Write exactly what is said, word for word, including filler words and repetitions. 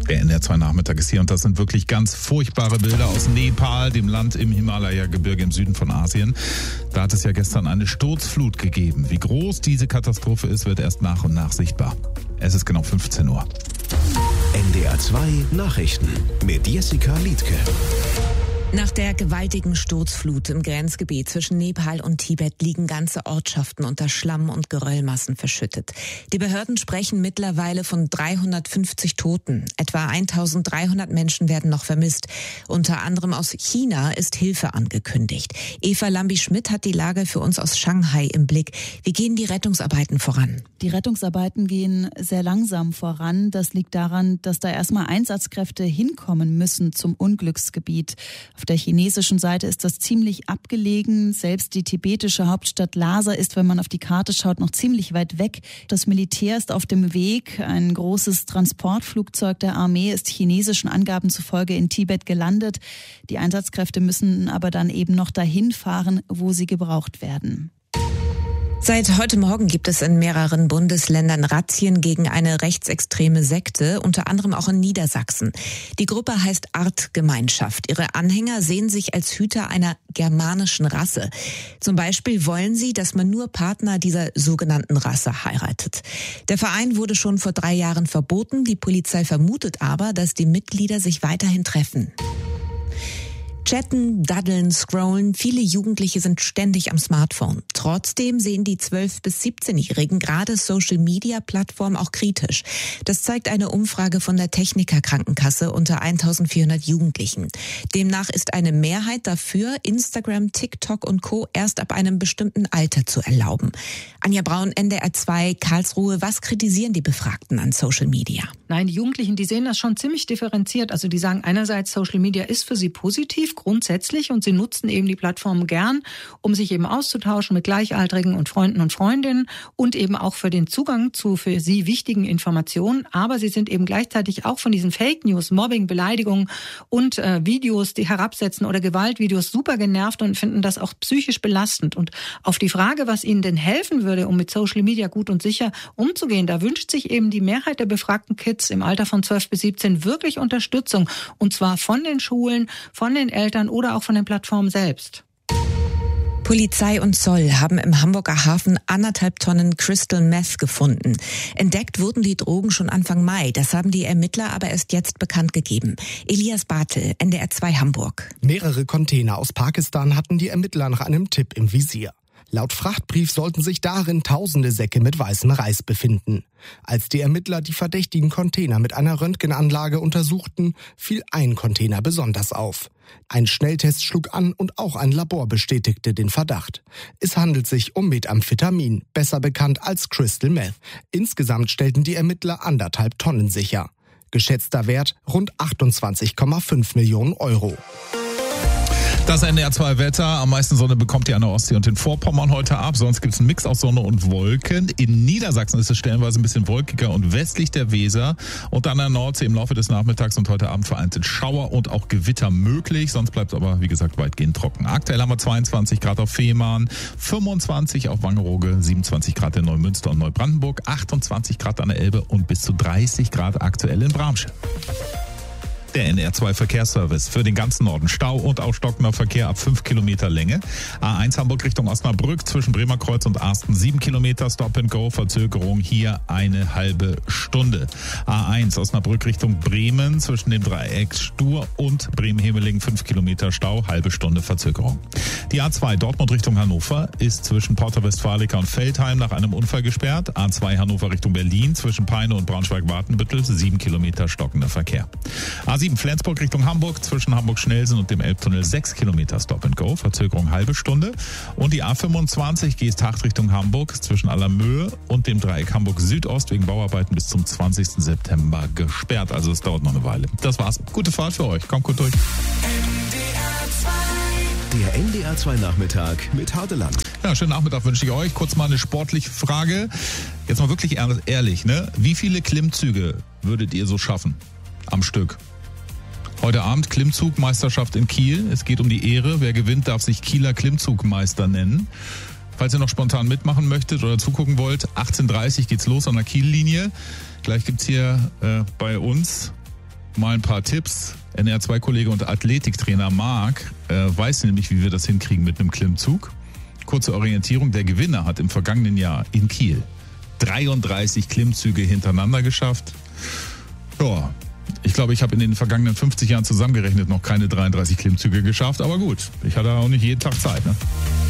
Der N D R zwei Nachmittag ist hier und das sind wirklich ganz furchtbare Bilder aus Nepal, dem Land im Himalaya-Gebirge im Süden von Asien. Da hat es ja gestern eine Sturzflut gegeben. Wie groß diese Katastrophe ist, wird erst nach und nach sichtbar. Es ist genau fünfzehn Uhr. N D R zwei Nachrichten mit Jessica Liedtke. Nach der gewaltigen Sturzflut im Grenzgebiet zwischen Nepal und Tibet liegen ganze Ortschaften unter Schlamm und Geröllmassen verschüttet. Die Behörden sprechen mittlerweile von dreihundertfünfzig Toten. Etwa eintausenddreihundert Menschen werden noch vermisst. Unter anderem aus China ist Hilfe angekündigt. Eva Lambi-Schmidt hat die Lage für uns aus Shanghai im Blick. Wie gehen die Rettungsarbeiten voran? Die Rettungsarbeiten gehen sehr langsam voran. Das liegt daran, dass da erstmal Einsatzkräfte hinkommen müssen zum Unglücksgebiet. Auf der chinesischen Seite ist das ziemlich abgelegen. Selbst die tibetische Hauptstadt Lhasa ist, wenn man auf die Karte schaut, noch ziemlich weit weg. Das Militär ist auf dem Weg. Ein großes Transportflugzeug der Armee ist chinesischen Angaben zufolge in Tibet gelandet. Die Einsatzkräfte müssen aber dann eben noch dahin fahren, wo sie gebraucht werden. Seit heute Morgen gibt es in mehreren Bundesländern Razzien gegen eine rechtsextreme Sekte, unter anderem auch in Niedersachsen. Die Gruppe heißt Artgemeinschaft. Ihre Anhänger sehen sich als Hüter einer germanischen Rasse. Zum Beispiel wollen sie, dass man nur Partner dieser sogenannten Rasse heiratet. Der Verein wurde schon vor drei Jahren verboten. Die Polizei vermutet aber, dass die Mitglieder sich weiterhin treffen. Chatten, daddeln, scrollen, viele Jugendliche sind ständig am Smartphone. Trotzdem sehen die zwölf- bis siebzehnjährigen gerade Social-Media-Plattformen auch kritisch. Das zeigt eine Umfrage von der Techniker-Krankenkasse unter eintausendvierhundert Jugendlichen. Demnach ist eine Mehrheit dafür, Instagram, TikTok und Co. erst ab einem bestimmten Alter zu erlauben. Anja Braun, N D R zwei, Karlsruhe. Was kritisieren die Befragten an Social Media? Nein, die Jugendlichen, die sehen das schon ziemlich differenziert. Also die sagen einerseits, Social Media ist für sie positiv, grundsätzlich, und sie nutzen eben die Plattformen gern, um sich eben auszutauschen mit Gleichaltrigen und Freunden und Freundinnen und eben auch für den Zugang zu für sie wichtigen Informationen. Aber sie sind eben gleichzeitig auch von diesen Fake News, Mobbing, Beleidigungen und äh, Videos, die herabsetzen oder Gewaltvideos super genervt und finden das auch psychisch belastend. Und auf die Frage, was ihnen denn helfen würde, um mit Social Media gut und sicher umzugehen, da wünscht sich eben die Mehrheit der befragten Kids im Alter von zwölf bis siebzehn wirklich Unterstützung. Und zwar von den Schulen, von den Eltern oder auch von den Plattformen selbst. Polizei und Zoll haben im Hamburger Hafen anderthalb Tonnen Crystal Meth gefunden. Entdeckt wurden die Drogen schon Anfang Mai. Das haben die Ermittler aber erst jetzt bekannt gegeben. Elias Bartel, N D R zwei Hamburg. Mehrere Container aus Pakistan hatten die Ermittler nach einem Tipp im Visier. Laut Frachtbrief sollten sich darin tausende Säcke mit weißem Reis befinden. Als die Ermittler die verdächtigen Container mit einer Röntgenanlage untersuchten, fiel ein Container besonders auf. Ein Schnelltest schlug an und auch ein Labor bestätigte den Verdacht. Es handelt sich um Methamphetamin, besser bekannt als Crystal Meth. Insgesamt stellten die Ermittler anderthalb Tonnen sicher. Geschätzter Wert rund achtundzwanzig Komma fünf Millionen Euro. Das N D R zwei Wetter. Am meisten Sonne bekommt ihr an der Ostsee und in Vorpommern heute ab. Sonst gibt es einen Mix aus Sonne und Wolken. In Niedersachsen ist es stellenweise ein bisschen wolkiger und westlich der Weser. Und an der Nordsee im Laufe des Nachmittags und heute Abend vereinzelt Schauer und auch Gewitter möglich. Sonst bleibt es aber, wie gesagt, weitgehend trocken. Aktuell haben wir zweiundzwanzig Grad auf Fehmarn, fünfundzwanzig auf Wangerooge, siebenundzwanzig Grad in Neumünster und Neubrandenburg, achtundzwanzig Grad an der Elbe und bis zu dreißig Grad aktuell in Bramsche. Der N D R zwei Verkehrsservice für den ganzen Norden. Stau und auch stockender Verkehr ab fünf Kilometer Länge. A eins Hamburg Richtung Osnabrück zwischen Bremerkreuz und Arsten sieben Kilometer. Stop and Go. Verzögerung hier eine halbe Stunde. A eins Osnabrück Richtung Bremen zwischen dem Dreieck Stur und Bremen-Hemelingen fünf Kilometer Stau. Halbe Stunde Verzögerung. Die A zwei Dortmund Richtung Hannover ist zwischen Porta Westfalica und Feldheim nach einem Unfall gesperrt. A zwei Hannover Richtung Berlin zwischen Peine und Braunschweig-Wartenbüttel sieben Kilometer stockender Verkehr. A sieben Flensburg Richtung Hamburg zwischen Hamburg-Schnellsen und dem Elbtunnel sechs Kilometer Stop and Go, Verzögerung halbe Stunde. Und die A fünfundzwanzig Geesthacht Richtung Hamburg zwischen Allermöhe und dem Dreieck Hamburg Südost wegen Bauarbeiten bis zum zwanzigsten September gesperrt. Also es dauert noch eine Weile. Das war's. Gute Fahrt für euch. Kommt gut durch. Der N D R zwei Nachmittag mit Hardeland. Ja, schönen Nachmittag wünsche ich euch. Kurz mal eine sportliche Frage. Jetzt mal wirklich ehrlich, ne? Wie viele Klimmzüge würdet ihr so schaffen am Stück? Heute Abend Klimmzugmeisterschaft in Kiel. Es geht um die Ehre. Wer gewinnt, darf sich Kieler Klimmzugmeister nennen. Falls ihr noch spontan mitmachen möchtet oder zugucken wollt, achtzehn Uhr dreißig geht's los an der Kiellinie. Gleich gibt's hier äh, bei uns mal ein paar Tipps. N R zwei Kollege und Athletiktrainer Marc äh, weiß nämlich, wie wir das hinkriegen mit einem Klimmzug. Kurze Orientierung, der Gewinner hat im vergangenen Jahr in Kiel dreiunddreißig Klimmzüge hintereinander geschafft. Ja, ich glaube, ich habe in den vergangenen fünfzig Jahren zusammengerechnet noch keine dreiunddreißig Klimmzüge geschafft, aber gut, ich hatte auch nicht jeden Tag Zeit, ne?